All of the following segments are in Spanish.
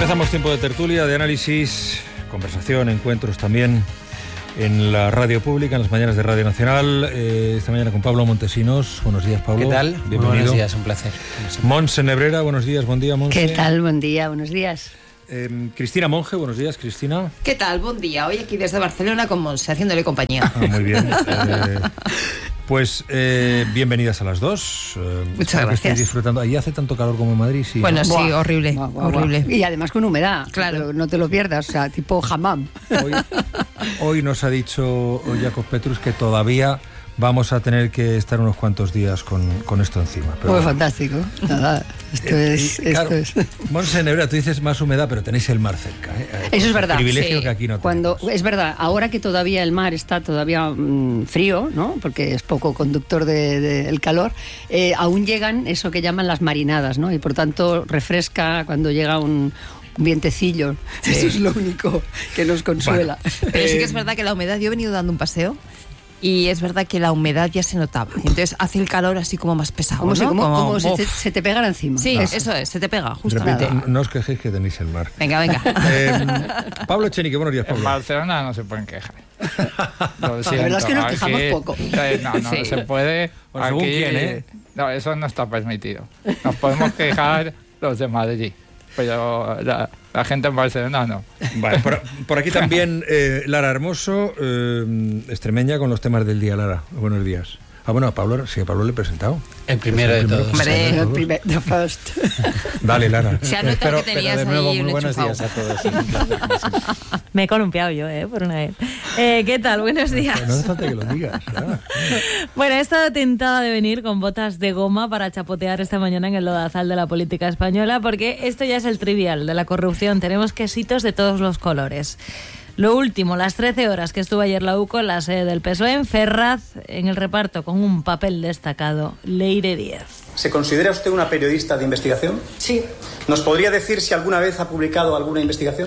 Empezamos tiempo de tertulia, de análisis, conversación, encuentros también en la radio pública, en las mañanas de Radio Nacional. Esta mañana con Pablo Montesinos. Buenos días, Pablo. ¿Qué tal? Bienvenido. Buenos días, un placer. Monse Nebrera, buenos días, buen día, Monse. ¿Qué tal? Buen día, buenos días. Cristina Monge, buenos días, Cristina. ¿Qué tal? Buen día. Hoy aquí desde Barcelona con Monse, haciéndole compañía. Muy bien. Pues bienvenidas a las dos. Muchas gracias. Estoy disfrutando. Allí hace tanto calor como en Madrid, sí. Bueno, ¿no? sí, horrible, horrible. Y además con humedad. Claro. No te lo pierdas, o sea, tipo hammam. Hoy nos ha dicho Jacob Petrus que todavía vamos a tener que estar unos cuantos días con esto encima. Pero muy fantástico. Nada, esto es. Monse Nebrera, tú dices más humedad, pero tenéis el mar cerca. Eso es verdad. Privilegio sí. que aquí no tenemos. Cuando es verdad, ahora que todavía el mar está todavía frío, ¿no? Porque es poco conductor del calor, aún llegan eso que llaman las marinadas, ¿no? Y por tanto refresca cuando llega un vientecillo. Eso es lo único que nos consuela. Bueno, pero sí que es verdad que la humedad, yo he venido dando un paseo y es verdad que la humedad ya se notaba. Entonces hace el calor así como más pesado, ¿no? Como se te pegara encima. Sí, eso es, se te pega, justamente. Repito, no os quejéis que tenéis el mar. Venga. Pablo Echenique, buenos días, Pablo. En Barcelona no se pueden quejar. La verdad es que nos quejamos poco. No sí. Se puede. Pues aquí, quién, No, eso no está permitido. Nos podemos quejar los de Madrid, pero la gente en Barcelona no. Vale, por aquí también Lara Hermoso, extremeña con los temas del día. Lara, buenos días. Bueno, a Pablo le he presentado. El primero de todos. Hombre, the first. Dale, Lara. Se ha notado que tenías de nuevo, ahí muy un buenos enchufado. días a todos. Me he columpiado yo, por una vez. ¿Qué tal? Buenos días. No hace falta que lo digas. Bueno, he estado tentada de venir con botas de goma para chapotear esta mañana en el lodazal de la política española, porque esto ya es el trivial de la corrupción. Tenemos quesitos de todos los colores. Lo último, las 13 horas que estuvo ayer la UCO en la sede del PSOE en Ferraz, en el reparto con un papel destacado, Leire Díez. ¿Se considera usted una periodista de investigación? Sí. ¿Nos podría decir si alguna vez ha publicado alguna investigación?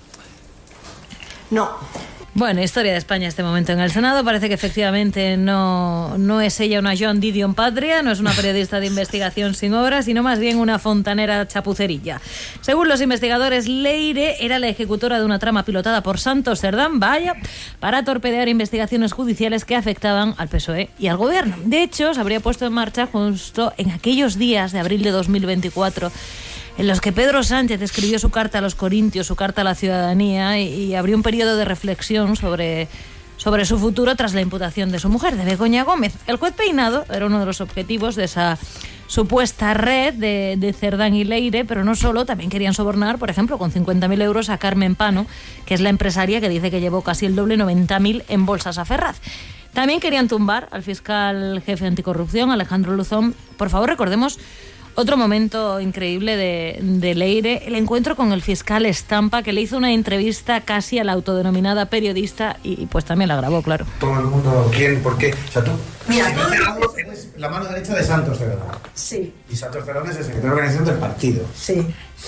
No. Bueno, historia de España este momento en el Senado. Parece que efectivamente no es ella una Joan Didion Patria, no es una periodista de investigación sin obra, sino más bien una fontanera chapucerilla. Según los investigadores, Leire era la ejecutora de una trama pilotada por Santos Cerdán, para torpedear investigaciones judiciales que afectaban al PSOE y al gobierno. De hecho, se habría puesto en marcha justo en aquellos días de abril de 2024 en los que Pedro Sánchez escribió su carta a los corintios, su carta a la ciudadanía, y abrió un periodo de reflexión sobre su futuro tras la imputación de su mujer, de Begoña Gómez. El juez Peinado era uno de los objetivos de esa supuesta red de Cerdán y Leire, pero no solo, también querían sobornar, por ejemplo, con 50.000 euros a Carmen Pano, que es la empresaria que dice que llevó casi el doble, 90.000 en bolsas a Ferraz. También querían tumbar al fiscal jefe anticorrupción, Alejandro Luzón. Por favor, recordemos otro momento increíble de Leire, el encuentro con el fiscal Estampa, que le hizo una entrevista casi a la autodenominada periodista y pues también la grabó, claro. Todo el mundo, ¿quién? ¿Por qué? O sea, tú, Mira, eres la mano derecha de Santos Cerdán. Sí. Y Santos Cerdán es el secretario de organización del partido. Sí.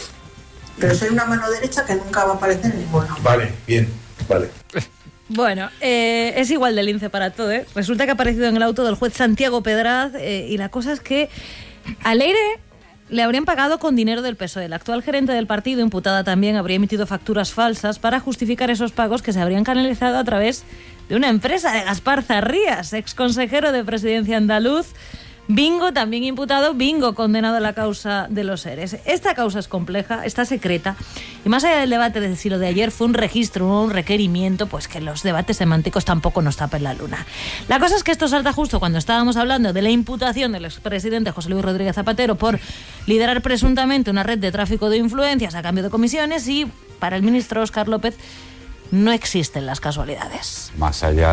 Pero soy una mano derecha que nunca va a aparecer en ningún lado. Vale, bien, vale. Bueno, es igual de lince para todo, ¿eh? Resulta que ha aparecido en el auto del juez Santiago Pedraz y la cosa es que a Leire le habrían pagado con dinero del PSOE. La actual gerente del partido, imputada también, habría emitido facturas falsas para justificar esos pagos que se habrían canalizado a través de una empresa de Gaspar Zarrías, exconsejero de Presidencia andaluz. Bingo, también imputado, Bingo, condenado a la causa de los ERES. Esta causa es compleja, está secreta, y más allá del debate de si lo de ayer fue un registro o un requerimiento, pues que los debates semánticos tampoco nos tapen la luna. La cosa es que esto salta justo cuando estábamos hablando de la imputación del expresidente José Luis Rodríguez Zapatero por liderar presuntamente una red de tráfico de influencias a cambio de comisiones, y para el ministro Óscar López no existen las casualidades. Más allá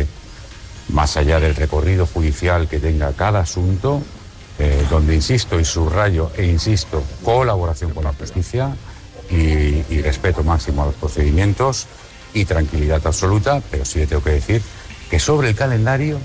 del recorrido judicial que tenga cada asunto, donde insisto y subrayo colaboración con la justicia y respeto máximo a los procedimientos y tranquilidad absoluta, pero sí le tengo que decir que sobre el calendario,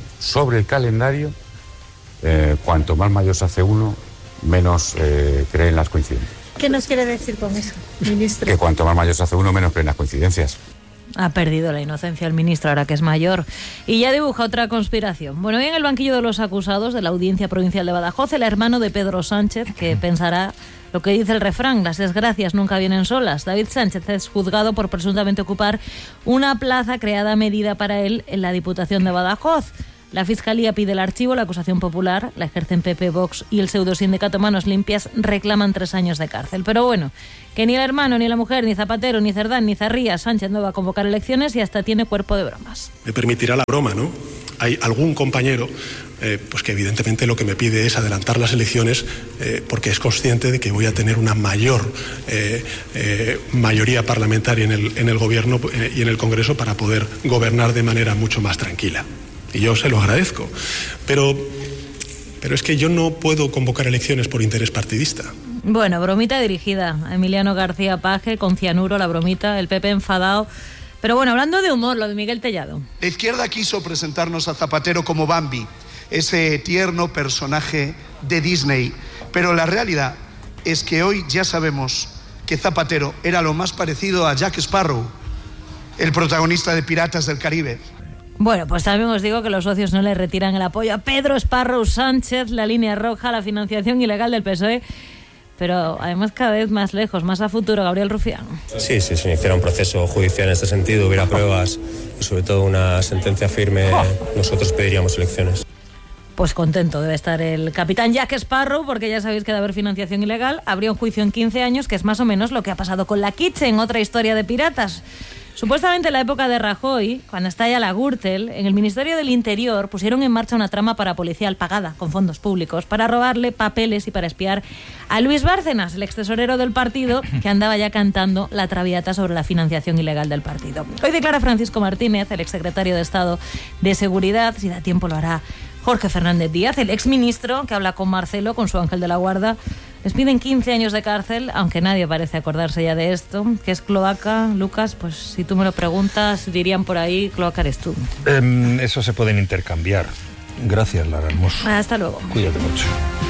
cuanto más mayor se hace uno, menos creen las coincidencias. ¿Qué nos quiere decir con eso, ministro? Que cuanto más mayor se hace uno, menos creen las coincidencias. Ha perdido la inocencia el ministro ahora que es mayor y ya dibuja otra conspiración. Bueno, hoy en el banquillo de los acusados de la Audiencia Provincial de Badajoz, el hermano de Pedro Sánchez, que pensará Lo que dice el refrán, las desgracias nunca vienen solas. David Sánchez es juzgado por presuntamente ocupar una plaza creada a medida para él en la Diputación de Badajoz. La Fiscalía pide el archivo, la acusación popular, la ejercen PP, Vox y el pseudosindicato Manos Limpias reclaman 3 años de cárcel. Pero bueno, que ni el hermano, ni la mujer, ni Zapatero, ni Cerdán, ni Zarría, Sánchez no va a convocar elecciones y hasta tiene cuerpo de bromas. Me permitirá la broma, ¿no? Hay algún compañero pues que evidentemente lo que me pide es adelantar las elecciones porque es consciente de que voy a tener una mayor mayoría parlamentaria en el Gobierno y en el Congreso para poder gobernar de manera mucho más tranquila. Y yo se lo agradezco. Pero es que yo no puedo convocar elecciones por interés partidista. Bueno, bromita dirigida a Emiliano García Paje con cianuro, la bromita, el PP enfadado. Pero bueno, hablando de humor, lo de Miguel Tellado. La izquierda quiso presentarnos a Zapatero como Bambi, ese tierno personaje de Disney. Pero la realidad es que hoy ya sabemos que Zapatero era lo más parecido a Jack Sparrow, el protagonista de Piratas del Caribe. Bueno, pues también os digo que los socios no le retiran el apoyo a Pedro Sparrow Sánchez, la línea roja, la financiación ilegal del PSOE. Pero además cada vez más lejos, más a futuro, Gabriel Rufián. Sí, si se iniciara un proceso judicial en este sentido, hubiera pruebas y sobre todo una sentencia firme, nosotros pediríamos elecciones. Pues contento debe estar el capitán Jack Sparrow, porque ya sabéis que de haber financiación ilegal habría un juicio en 15 años, que es más o menos lo que ha pasado con la Kitchen, otra historia de piratas. Supuestamente en la época de Rajoy, cuando estalla la Gürtel, en el Ministerio del Interior pusieron en marcha una trama parapolicial pagada con fondos públicos para robarle papeles y para espiar a Luis Bárcenas, el extesorero del partido, que andaba ya cantando la traviata sobre la financiación ilegal del partido. Hoy declara Francisco Martínez, el exsecretario de Estado de Seguridad, si da tiempo lo hará Jorge Fernández Díaz, el exministro que habla con Marcelo, con su ángel de la guarda. Les piden 15 años de cárcel, aunque nadie parece acordarse ya de esto. ¿Qué es cloaca, Lucas? Pues si tú me lo preguntas, dirían por ahí, cloaca eres tú. Eso se pueden intercambiar. Gracias, Lara Hermoso. Hasta luego. Cuídate mucho.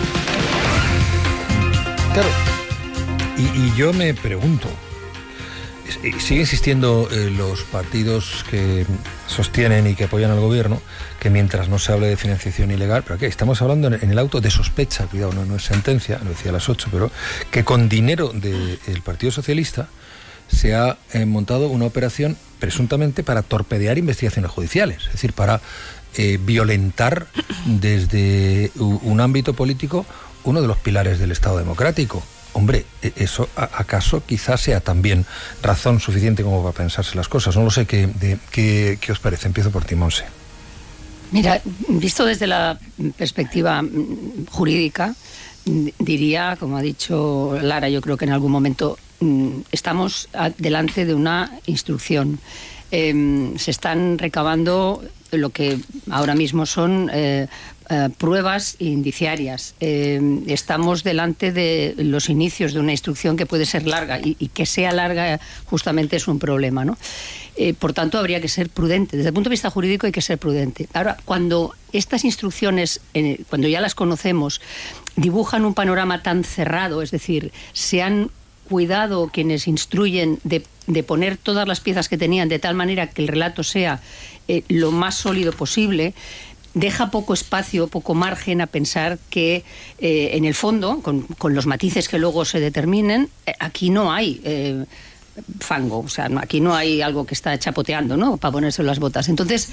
Claro, y yo me pregunto, sigue insistiendo los partidos que sostienen y que apoyan al gobierno que mientras no se hable de financiación ilegal, pero aquí estamos hablando en el auto de sospecha, cuidado, no es sentencia, lo decía a las 8, pero que con dinero del Partido Socialista se ha montado una operación presuntamente para torpedear investigaciones judiciales, es decir, para violentar desde un ámbito político uno de los pilares del Estado democrático. Hombre, eso acaso quizás sea también razón suficiente como para pensarse las cosas. No lo sé, ¿qué os parece? Empiezo por ti, Monse. Mira, visto desde la perspectiva jurídica, diría, como ha dicho Lara, yo creo que en algún momento estamos delante de una instrucción. Se están recabando lo que ahora mismo son pruebas indiciarias. Estamos delante de los inicios de una instrucción que puede ser larga y que sea larga justamente es un problema, ¿no? Por tanto, habría que ser prudente. Desde el punto de vista jurídico hay que ser prudente. Ahora, cuando estas instrucciones, cuando ya las conocemos, dibujan un panorama tan cerrado, es decir, se han cuidado quienes instruyen de poner todas las piezas que tenían de tal manera que el relato sea lo más sólido posible, deja poco espacio, poco margen a pensar que en el fondo, con los matices que luego se determinen, aquí no hay fango, o sea, aquí no hay algo que está chapoteando, ¿no?, para ponerse las botas. Entonces,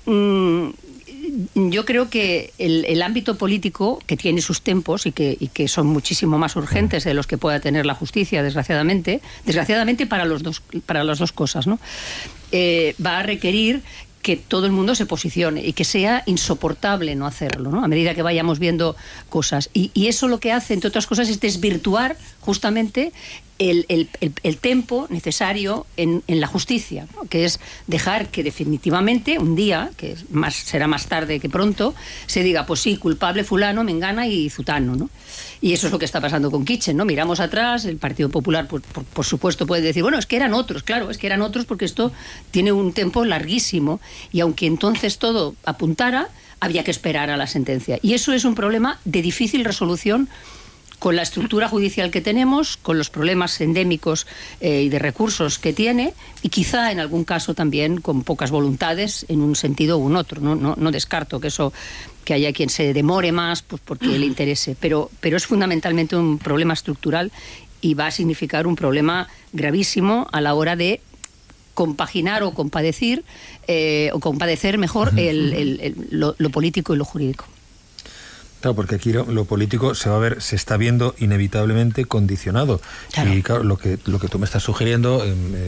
yo creo que el ámbito político, que tiene sus tempos y que son muchísimo más urgentes de los que pueda tener la justicia, desgraciadamente para las dos cosas, ¿no?, va a requerir que todo el mundo se posicione y que sea insoportable no hacerlo, ¿no?, a medida que vayamos viendo cosas. Y eso lo que hace, entre otras cosas, es desvirtuar justamente el tempo necesario en la justicia, ¿no?, que es dejar que definitivamente un día, que será más tarde que pronto, se diga, pues sí, culpable fulano, mengana y zutano, ¿no? Y eso es lo que está pasando con Kitchen, ¿no? Miramos atrás, el Partido Popular, por supuesto, puede decir, bueno, es que eran otros, claro, es que eran otros porque esto tiene un tiempo larguísimo y aunque entonces todo apuntara, había que esperar a la sentencia. Y eso es un problema de difícil resolución con la estructura judicial que tenemos, con los problemas endémicos y de recursos que tiene, y quizá en algún caso también con pocas voluntades en un sentido u un otro. No descarto que haya quien se demore más pues porque le interese, pero es fundamentalmente un problema estructural y va a significar un problema gravísimo a la hora de compaginar o compadecer mejor lo político y lo jurídico. Claro, porque aquí lo político se está viendo inevitablemente condicionado. Claro. Y claro, lo que tú me estás sugiriendo,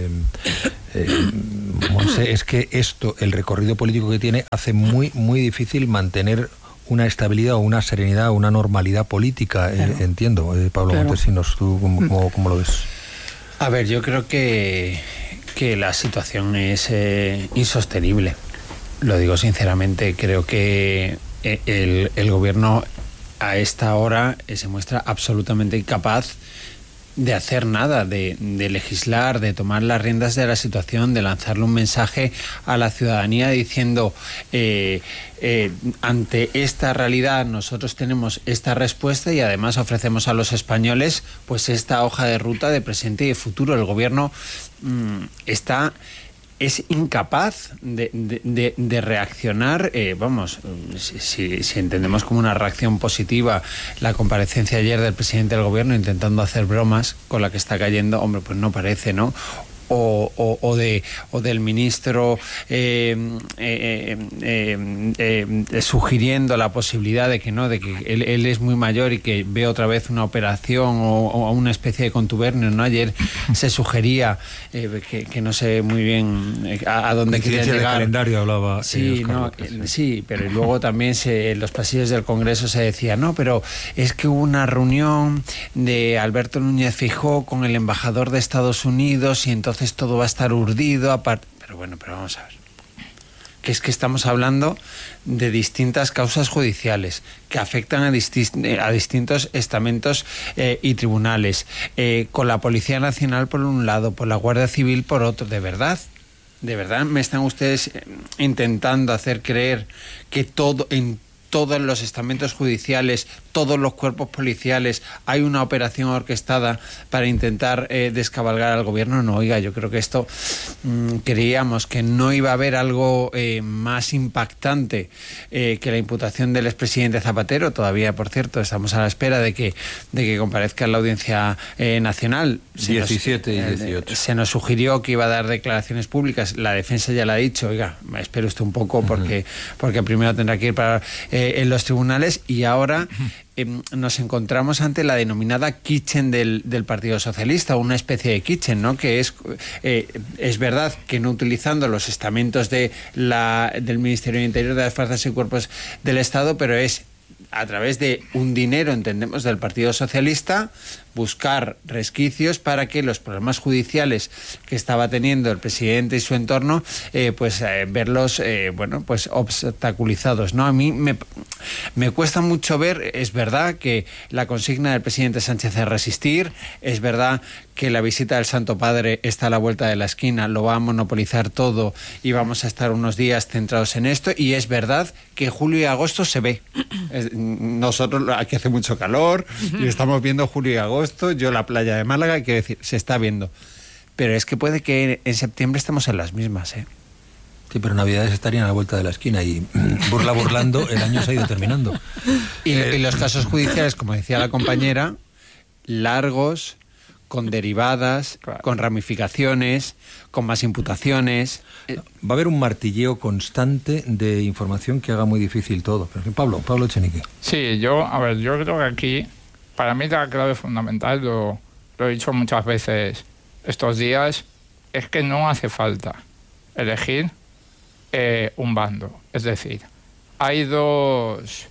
Monse, es que el recorrido político que tiene, hace muy, muy difícil mantener una estabilidad o una serenidad o una normalidad política, claro. Entiendo. Pablo claro. Montesinos, ¿tú cómo lo ves? A ver, yo creo que la situación es insostenible. Lo digo sinceramente, creo que el gobierno a esta hora se muestra absolutamente incapaz de hacer nada, de legislar, de tomar las riendas de la situación, de lanzarle un mensaje a la ciudadanía diciendo ante esta realidad nosotros tenemos esta respuesta y además ofrecemos a los españoles pues esta hoja de ruta de presente y de futuro. El gobierno es incapaz de reaccionar. Si entendemos como una reacción positiva la comparecencia ayer del presidente del gobierno intentando hacer bromas con la que está cayendo, hombre, pues no parece, ¿no? O del ministro sugiriendo la posibilidad de que él es muy mayor y que ve otra vez una operación o una especie de contubernio, ¿no? Ayer se sugería que no sé muy bien a dónde quería llegar. De calendario hablaba. Sí, sí, pero luego también en los pasillos del Congreso se decía, no, pero es que hubo una reunión de Alberto Núñez Feijóo con el embajador de Estados Unidos y entonces todo va a estar urdido. Pero vamos a ver. Que es que estamos hablando de distintas causas judiciales que afectan a distintos estamentos y tribunales, con la Policía Nacional por un lado, por la Guardia Civil por otro. ¿De verdad me están ustedes intentando hacer creer que en todos los estamentos judiciales, todos los cuerpos policiales, hay una operación orquestada para intentar descabalgar al gobierno? No, oiga, yo creo que esto creíamos que no iba a haber algo más impactante que la imputación del expresidente Zapatero. Todavía, por cierto, estamos a la espera de que comparezca en la Audiencia Nacional. 17 y 18. Se nos sugirió que iba a dar declaraciones públicas. La defensa ya la ha dicho, oiga, espere usted un poco porque primero tendrá que ir en los tribunales y ahora nos encontramos ante la denominada kitchen del Partido Socialista, una especie de kitchen, ¿no? Que es verdad que no utilizando los estamentos del Ministerio del Interior, de las Fuerzas y Cuerpos del Estado, pero es a través de un dinero, entendemos, del Partido Socialista, buscar resquicios para que los problemas judiciales que estaba teniendo el presidente y su entorno, verlos, obstaculizados, ¿no? A mí me cuesta mucho ver, es verdad que la consigna del presidente Sánchez es resistir, es verdad que la visita del Santo Padre está a la vuelta de la esquina, lo va a monopolizar todo y vamos a estar unos días centrados en esto, y es verdad que julio y agosto se ve. Nosotros aquí hace mucho calor y estamos viendo julio y agosto. Yo la playa de Málaga, quiero decir, se está viendo. Pero es que puede que en septiembre estemos en las mismas, ¿eh? Sí, pero Navidades estarían a la vuelta de la esquina y burlando, el año se ha ido terminando. Y los casos judiciales, como decía la compañera, largos, con derivadas, claro, con ramificaciones, con más imputaciones. Va a haber un martilleo constante de información que haga muy difícil todo. Pero Pablo Echenique. Sí, yo creo que aquí, para mí la clave fundamental, lo he dicho muchas veces estos días, es que no hace falta elegir un bando. Es decir, hay dos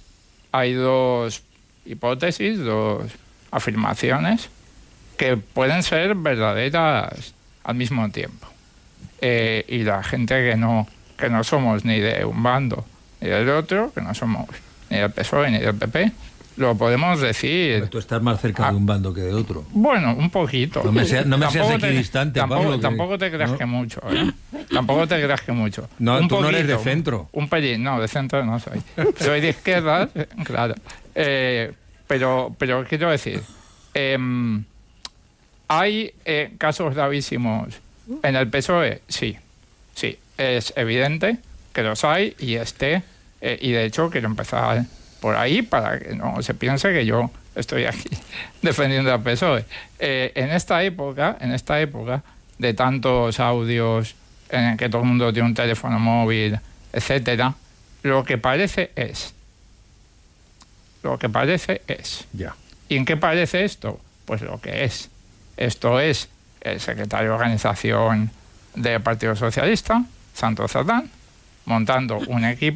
hipótesis, dos afirmaciones que pueden ser verdaderas al mismo tiempo. Y la gente que no somos ni de un bando ni del otro, que no somos ni del PSOE ni del PP, lo podemos decir. Pero tú estás más cerca de un bando que de otro. Bueno, un poquito. No me seas equidistante, Pablo. Tampoco te creas que mucho, ¿eh? Tampoco te creas que mucho. No, tú no eres de centro. Un pelín, no, de centro no soy. Soy de izquierdas, claro. pero quiero decir, ¿hay casos gravísimos en el PSOE? Sí, es evidente que los hay y y de hecho quiero empezar por ahí para que no se piense que yo estoy aquí defendiendo al PSOE. En esta época de tantos audios en el que todo el mundo tiene un teléfono móvil, etcétera, lo que parece es. Ya. ¿Y en qué parece esto? Pues lo que es. Esto es el secretario de organización del Partido Socialista, Santos Cerdán, montando un equipo